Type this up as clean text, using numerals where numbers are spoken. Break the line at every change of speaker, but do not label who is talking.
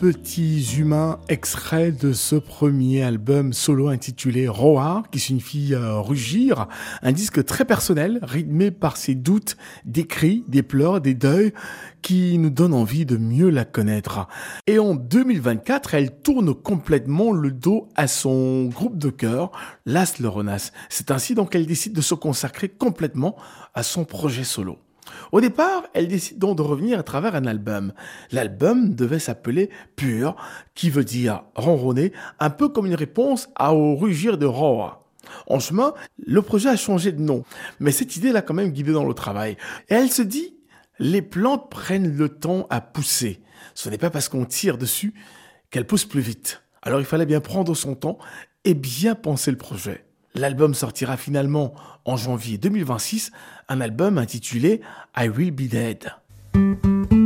Petits humains, extrait de ce premier album solo intitulé Roar, qui signifie rugir, un disque très personnel, rythmé par ses doutes, des cris, des pleurs, des deuils, qui nous donne envie de mieux la connaître. Et en 2024, elle tourne complètement le dos à son groupe de chœur, Las Lloronas. C'est ainsi donc qu'elle décide de se consacrer complètement à son projet solo. Au départ, elle décide donc de revenir à travers un album. L'album devait s'appeler Pur, qui veut dire ronronner, un peu comme une réponse au rugir de Roar. En chemin, le projet a changé de nom, mais cette idée l'a quand même guidée dans le travail. Et elle se dit, les plantes prennent le temps à pousser. Ce n'est pas parce qu'on tire dessus qu'elles poussent plus vite. Alors il fallait bien prendre son temps et bien penser le projet. L'album sortira finalement en janvier 2026, un album intitulé I Will Be Dead.